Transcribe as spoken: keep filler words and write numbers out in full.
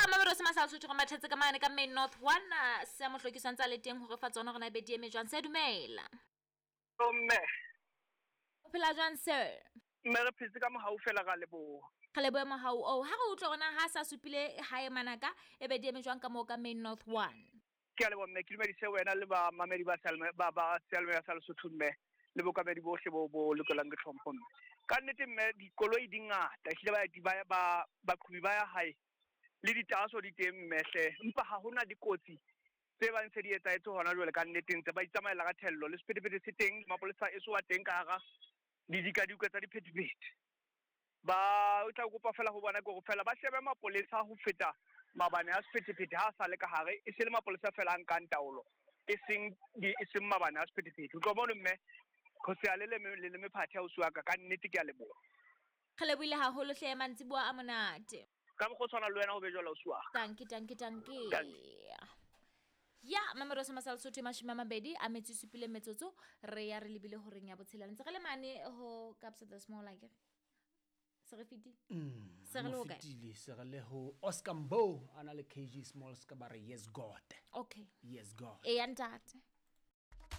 mamelo se masal sotho go mathatse ka mane ka Main North one se mo hlokiswang tsa le teng hore fa tsona gona be di eme jwang se dumela mme o phela jwang sir mme re phetse ka mohau fela ga lebo ga lebo mo hao o ha go utlo gona ha sa supile hae manaka e be di eme jwang ka mo ka Main North one ke a lebo mme ke dumedise wena le ba mamedi ba selme ba ba selme ya Sesotho mme le bo ka be di bohle bo bo lokelang ke tlhompho mme ka nnete mme dikoloi di ngata hlile ba di ba ba baqhubi ba ya hae le ditaso di teng mmehle mpa ha hona dikotsi tse ba ntse di etsaetse hona jwale ka nnete ntse ba itsamaela ka thello le sephethephethe se teng mapolesa e so wa teng ka hara di dikadiko tsa diphethephethe ba o tla kopa fela ho bona go fela ba shebe mapolesa ho feta mabane a sephethephethe ha sa le ka hare e se le mapolesa fela ang ka ntaulo e seng di e seng mabane a sephethephethe o tlo bona mme go se a le le le mephathe o suaka ka nnete ke a leboha ga leboile ha holo hle mantsi bua a monate ka mo go tshwana le wena go be jwala o suaka tanki tanki tanki ya mamelo se masal sotho mashima mabedi a metsi supile metsotso re ya re lebile ho reng ya botshela ntse ga le mane ho Capsa the Small like se re fiti mm se re lo ka fitile se re le ho Oscar Mbo ana le K G Small ska ba re yes god okay yes god e ya ntate